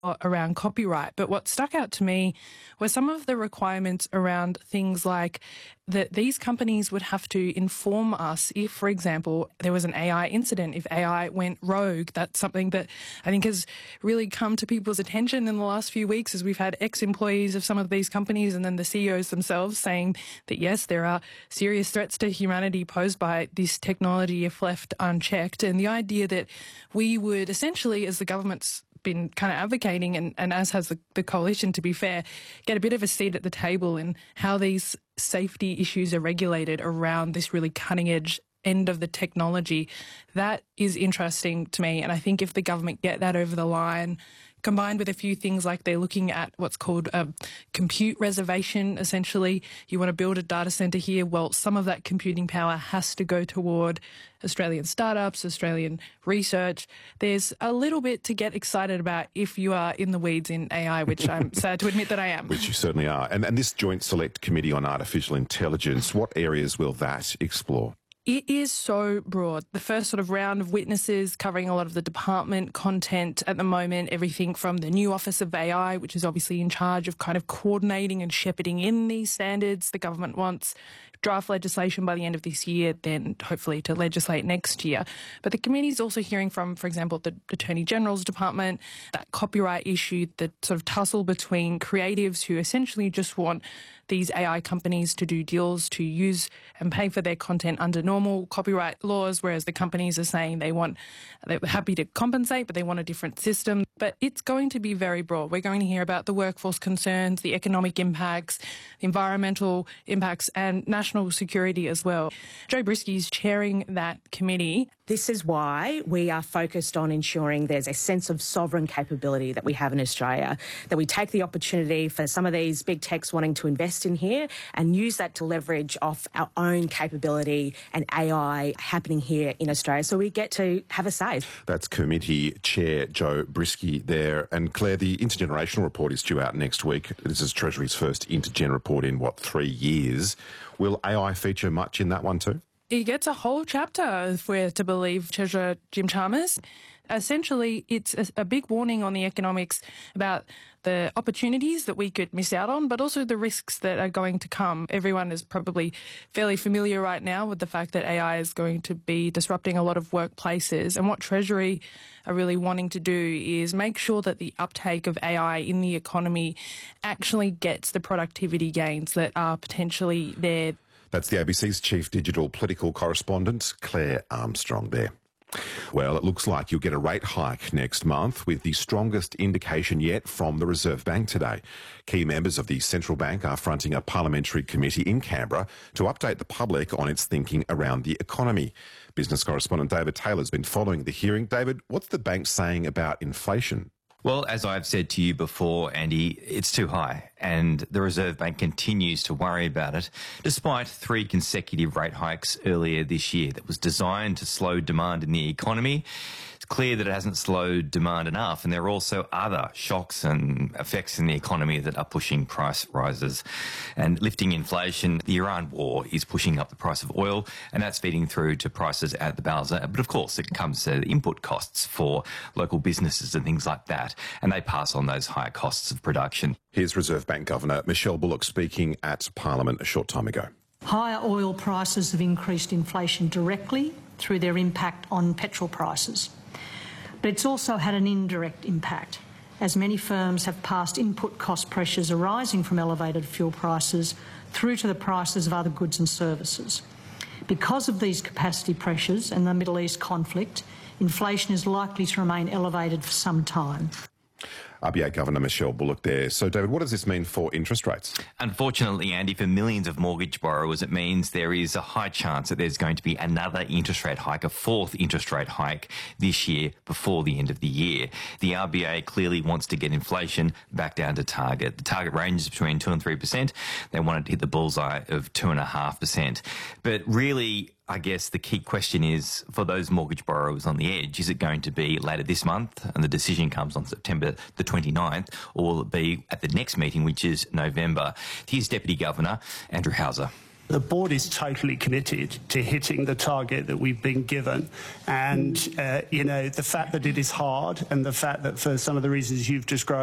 around copyright. But what stuck out to me were some of the requirements around things like that these companies would have to inform us if, for example, there was an AI incident, if AI went rogue. That's something that I think has really come to people's attention in the last few weeks as we've had ex-employees of some of these companies and then the CEOs themselves saying that, yes, there are serious threats to humanity posed by this technology if left unchecked. And the idea that we would essentially, as the government's been kind of advocating, and as has the coalition, to be fair, get a bit of a seat at the table in how these safety issues are regulated around this really cutting-edge end of the technology. That is interesting to me, and I think if the government get that over the line, combined with a few things like they're looking at what's called a compute reservation, essentially. You want to build a data centre here. Well, some of that computing power has to go toward Australian startups, Australian research. There's a little bit to get excited about if you are in the weeds in AI, which I'm sad to admit that I am. Which you certainly are. And this Joint Select Committee on Artificial Intelligence, what areas will that explore? It is so broad. The first sort of round of witnesses covering a lot of the department content at the moment, everything from the new Office of AI, which is obviously in charge of kind of coordinating and shepherding in these standards. The government wants draft legislation by the end of this year, then hopefully to legislate next year. But the committee is also hearing from, for example, the Attorney General's Department, that copyright issue, the sort of tussle between creatives who essentially just want these AI companies to do deals to use and pay for their content under normal copyright laws, whereas the companies are saying they're happy to compensate, but they want a different system. But it's going to be very broad. We're going to hear about the workforce concerns, the economic impacts, the environmental impacts, and national security as well. Jo Brisky's chairing that committee. This is why we are focused on ensuring there's a sense of sovereign capability that we have in Australia, that we take the opportunity for some of these big techs wanting to invest in here and use that to leverage off our own capability and AI happening here in Australia, so we get to have a say. That's Committee Chair Jo Brisky there. And Claire, the intergenerational report is due out next week. This is Treasury's first intergen report in, 3 years. Will AI feature much in that one too? It gets a whole chapter, if we're to believe Treasurer Jim Chalmers. Essentially, it's a big warning on the economics about the opportunities that we could miss out on, but also the risks that are going to come. Everyone is probably fairly familiar right now with the fact that AI is going to be disrupting a lot of workplaces. And what Treasury are really wanting to do is make sure that the uptake of AI in the economy actually gets the productivity gains that are potentially there. That's the ABC's Chief Digital Political Correspondent, Claire Armstrong there. Well, it looks like you'll get a rate hike next month, with the strongest indication yet from the Reserve Bank today. Key members of the Central Bank are fronting a parliamentary committee in Canberra to update the public on its thinking around the economy. Business correspondent David Taylor's been following the hearing. David, what's the bank saying about inflation? Well, as I've said to you before, Andy, it's too high, and the Reserve Bank continues to worry about it, despite 3 consecutive rate hikes earlier this year that was designed to slow demand in the economy. It's clear that it hasn't slowed demand enough, and there are also other shocks and effects in the economy that are pushing price rises and lifting inflation. The Iran war is pushing up the price of oil, and that's feeding through to prices at the bowser. But of course, it comes to input costs for local businesses and things like that, and they pass on those higher costs of production. Here's Reserve Bank Governor Michelle Bullock speaking at Parliament a short time ago. Higher oil prices have increased inflation directly through their impact on petrol prices. But it's also had an indirect impact, as many firms have passed input cost pressures arising from elevated fuel prices through to the prices of other goods and services. Because of these capacity pressures and the Middle East conflict, inflation is likely to remain elevated for some time. RBA Governor Michelle Bullock there. So, David, what does this mean for interest rates? Unfortunately, Andy, for millions of mortgage borrowers, it means there is a high chance that there's going to be another interest rate hike, a 4th interest rate hike this year before the end of the year. The RBA clearly wants to get inflation back down to target. The target range is between 2 and 3%. They want it to hit the bullseye of 2.5%. But really, I guess the key question is, for those mortgage borrowers on the edge, is it going to be later this month and the decision comes on September the 29th, or will it be at the next meeting, which is November? Here's Deputy Governor Andrew Hauser. The board is totally committed to hitting the target that we've been given. And, you know, the fact that it is hard and the fact that for some of the reasons you've described,